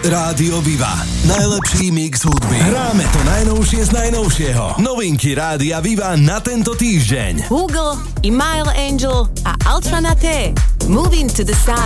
Rádio Viva. Najlepší mix hudby. Hráme to najnovšie z najnovšieho. Novinky Rádia Viva na tento týždeň. Google, Email Angel a Ultra Naté. Moving to the Sun.